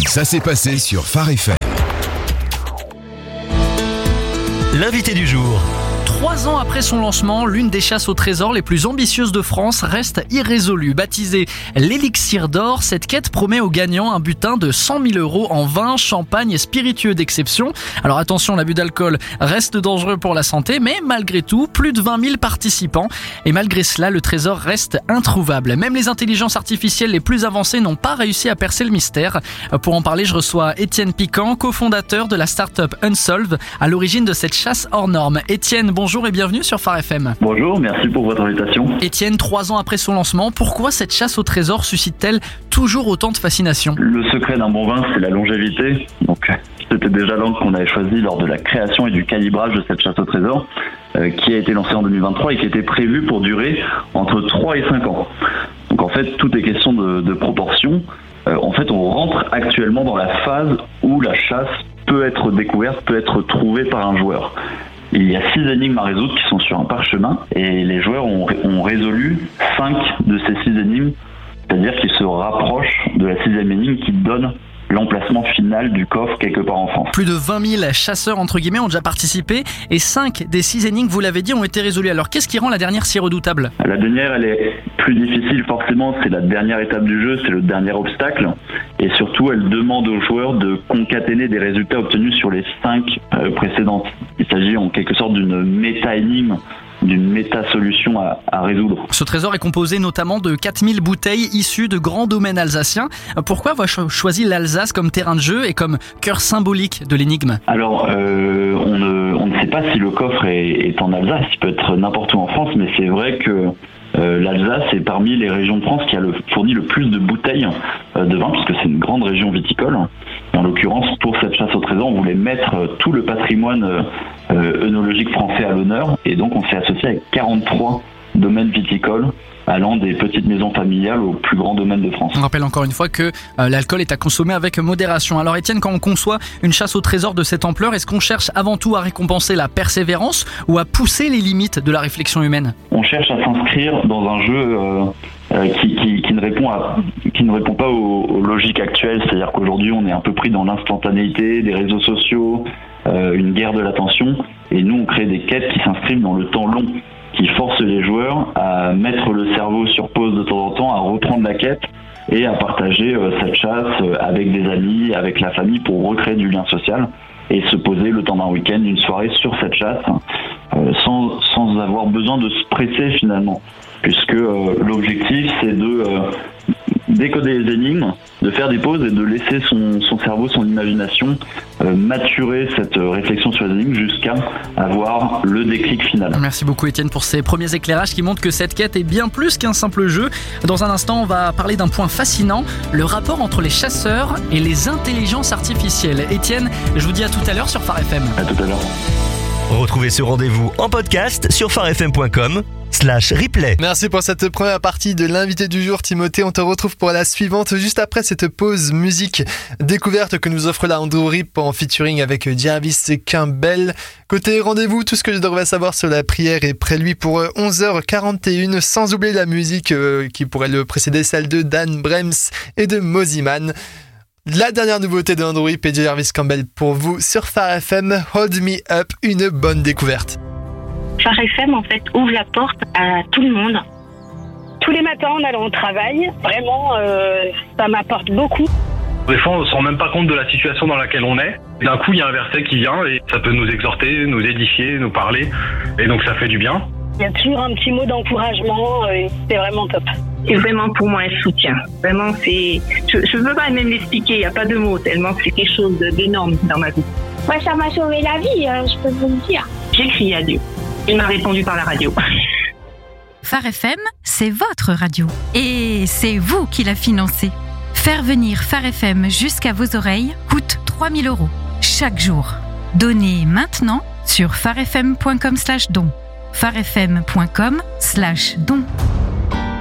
Ça s'est passé sur Phare FM. L'invité du jour. 3 ans après son lancement, l'une des chasses au trésor les plus ambitieuses de France reste irrésolue. Baptisée l'Élixir d'Or, cette quête promet aux gagnants un butin de 100 000 € en vin, champagne et spiritueux d'exception. Alors attention, l'abus d'alcool reste dangereux pour la santé, mais malgré tout, plus de 20 000 participants. Et malgré cela, le trésor reste introuvable. Même les intelligences artificielles les plus avancées n'ont pas réussi à percer le mystère. Pour en parler, je reçois Étienne Piquant, cofondateur de la start-up Unsolved, à l'origine de cette chasse hors norme. Étienne, bonjour et bienvenue sur Phare FM. Bonjour, merci pour votre invitation. Étienne, 3 ans après son lancement, pourquoi cette chasse au trésor suscite-t-elle toujours autant de fascination ? Le secret d'un bon vin, c'est la longévité. Donc, c'était déjà l'angle qu'on avait choisi lors de la création et du calibrage de cette chasse au trésor, qui a été lancée en 2023 et qui était prévue pour durer entre 3 et 5 ans. Donc en fait, tout est question de proportion. En fait, on rentre actuellement dans la phase où la chasse peut être découverte, peut être trouvée par un joueur. Il y a 6 énigmes à résoudre qui sont sur un parchemin et les joueurs ont résolu 5 de ces 6 énigmes, c'est-à-dire qu'ils se rapprochent de la 6e énigme qui donne l'emplacement final du coffre quelque part en France. Plus de 20 000 chasseurs entre guillemets ont déjà participé et 5 des 6 énigmes, vous l'avez dit, ont été résolues. Alors qu'est-ce qui rend la dernière si redoutable ? La dernière, elle est plus difficile forcément, c'est la dernière étape du jeu, c'est le dernier obstacle et surtout elle demande aux joueurs de concaténer des résultats obtenus sur les 5 précédentes. Il s'agit en quelque sorte d'une méta-énigme, d'une méta-solution à résoudre. Ce trésor est composé notamment de 4000 bouteilles issues de grands domaines alsaciens. Pourquoi avoir choisi l'Alsace comme terrain de jeu et comme cœur symbolique de l'énigme ? Alors, on ne sait pas si le coffre est en Alsace, il peut être n'importe où en France, mais c'est vrai que l'Alsace est parmi les régions de France qui a fourni le plus de bouteilles de vin, puisque c'est une grande région viticole. En l'occurrence, pour cette chasse au trésor, on voulait mettre tout le patrimoine œnologique français à l'honneur, et donc on s'est associé avec 43 domaines viticoles, allant des petites maisons familiales aux plus grands domaines de France. On rappelle encore une fois que l'alcool est à consommer avec modération. Alors Étienne, quand on conçoit une chasse au trésor de cette ampleur, est-ce qu'on cherche avant tout à récompenser la persévérance ou à pousser les limites de la réflexion humaine ? On cherche à s'inscrire dans un jeu qui ne répond pas aux logiques actuelles, c'est-à-dire qu'aujourd'hui on est un peu pris dans l'instantanéité des réseaux sociaux, une guerre de l'attention, et nous on crée des quêtes qui s'inscrivent dans le temps long, qui force les joueurs à mettre le cerveau sur pause de temps en temps, à reprendre la quête et à partager cette chasse avec des amis, avec la famille pour recréer du lien social et se poser le temps d'un week-end, une soirée sur cette chasse sans avoir besoin de se presser finalement, puisque l'objectif c'est de décoder les énigmes, de faire des pauses et de laisser son cerveau, son imagination maturer cette réflexion sur les énigmes jusqu'à avoir le déclic final. Merci beaucoup Étienne pour ces premiers éclairages qui montrent que cette quête est bien plus qu'un simple jeu. Dans un instant, on va parler d'un point fascinant, le rapport entre les chasseurs et les intelligences artificielles. Étienne, je vous dis à tout à l'heure sur Phare FM. À tout à l'heure. Retrouvez ce rendez-vous en podcast sur pharefm.com/replay. Merci pour cette première partie de l'invité du jour, Timothée. On te retrouve pour la suivante juste après cette pause musique découverte que nous offre la Andrew Rip en featuring avec Jarvis Campbell. Côté rendez-vous, tout ce que je devrais savoir sur la prière est prévu pour 11h41, sans oublier la musique qui pourrait le précéder, celle de Dan Brems et de Mosiman. La dernière nouveauté de Andrew Rip et Jarvis Campbell pour vous sur Phare FM, Hold Me Up, une bonne découverte. Phare FM, en fait, ouvre la porte à tout le monde. Tous les matins, en allant au travail, vraiment, ça m'apporte beaucoup. Des fois, on ne se rend même pas compte de la situation dans laquelle on est. D'un coup, il y a un verset qui vient et ça peut nous exhorter, nous édifier, nous parler. Et donc, ça fait du bien. Il y a toujours un petit mot d'encouragement et c'est vraiment top. C'est vraiment pour moi un soutien. Vraiment, c'est... Je ne peux pas même l'expliquer, il n'y a pas de mots, tellement c'est quelque chose d'énorme dans ma vie. Moi, ça m'a sauvé la vie, je peux vous le dire. J'ai crié à Dieu. Il m'a répondu par la radio. Phare FM, c'est votre radio. Et c'est vous qui la financez. Faire venir Phare FM jusqu'à vos oreilles coûte 3 000 € chaque jour. Donnez maintenant sur pharefm.com/don. pharefm.com/don.